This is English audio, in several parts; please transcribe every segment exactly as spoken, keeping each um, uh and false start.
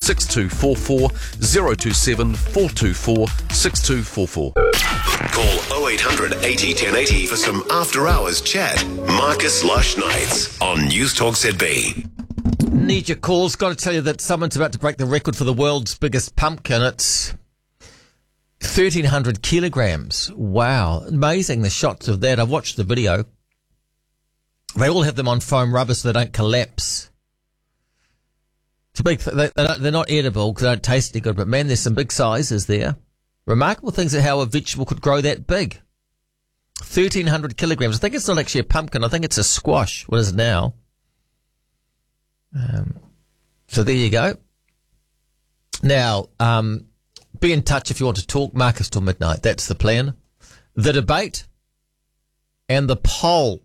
six two four four, zero two seven, four two four, six two four four. Call oh eight hundred eighty, ten eighty for some after-hours chat. Marcus Lush Nights on News Talk Z B. Need your calls. Got to tell you that someone's about to break the record for the world's biggest pumpkin. It's thirteen hundred kilograms. Wow. Amazing, the shots of that. I've watched the video. They all have them on foam rubber so they don't collapse. It's a big, they, they're not edible because they don't taste any good, but man, there's some big sizes there. Remarkable things at how a vegetable could grow that big. thirteen hundred kilograms. I think it's not actually a pumpkin. I think it's a squash. What is it now? Um, so there you go. Now, um, be in touch if you want to talk. Marcus till midnight. That's the plan. The debate and the poll.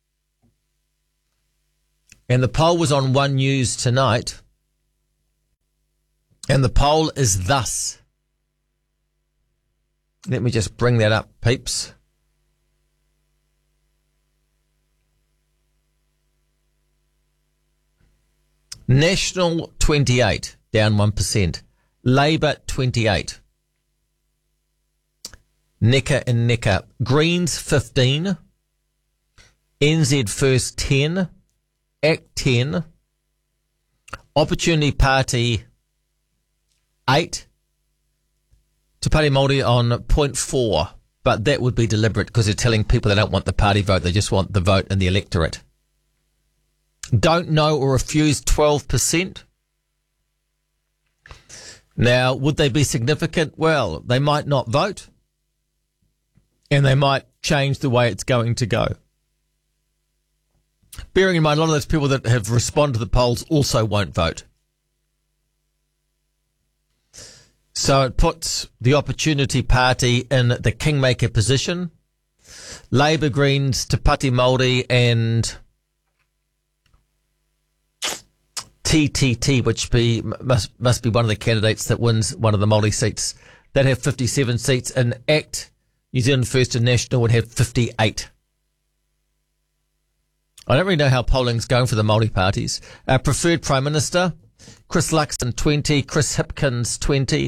And the poll was on One News tonight. And the poll is thus. Let me just bring that up, peeps. National twenty-eight, down one percent. Labour twenty-eight. Necker and Necker. Greens fifteen. N Z First ten. Act ten. Opportunity Party eight. Te Pāti Māori on zero point four. But that would be deliberate because they're telling people they don't want the party vote. They just want the vote in the electorate. Don't know or refuse twelve percent. Now, would they be significant? Well, they might not vote. And they might change the way it's going to go. Bearing in mind, a lot of those people that have responded to the polls also won't vote. So it puts the Opportunity Party in the kingmaker position. Labour, Greens, Te Pāti Māori and T T T, which be must must be one of the candidates that wins one of the Māori seats. They'd have fifty-seven seats, and ACT, New Zealand First and National, would have fifty-eight. I don't really know how polling's going for the Māori parties. Uh, preferred Prime Minister, Chris Luxon twenty, Chris Hipkins twenty,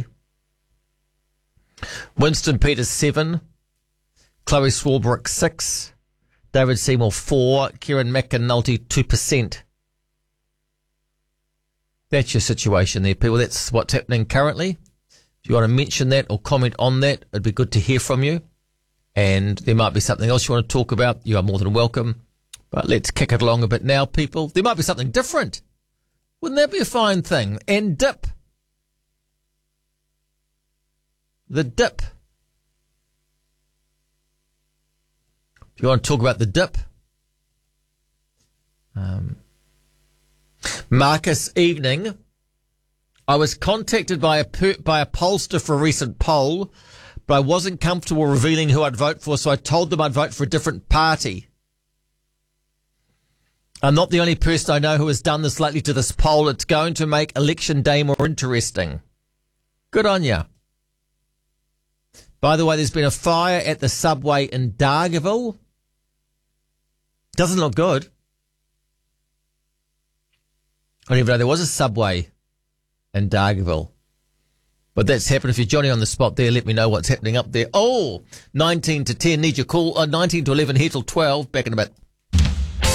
Winston Peters seven, Chloe Swarbrick six, David Seymour four, Kieran McAnulty two percent. That's your situation there, people. That's what's happening currently. If you want to mention that or comment on that, it'd be good to hear from you. And there might be something else you want to talk about. You are more than welcome. But let's kick it along a bit now, people. There might be something different. Wouldn't that be a fine thing? And dip. The dip. If you want to talk about the dip. Um, Marcus, evening. I was contacted by a per, by a pollster for a recent poll, but I wasn't comfortable revealing who I'd vote for, so I told them I'd vote for a different party. I'm not the only person I know who has done this lately to this poll. It's going to make election day more interesting. Good on ya. By the way, there's been a fire at the subway in Dargaville. Doesn't look good. I didn't even know there was a subway in Dargaville. But that's happened. If you're Johnny on the spot there, let me know what's happening up there. Oh, nineteen to ten. Need your call. Uh, nineteen to eleven here till twelve. Back in a bit.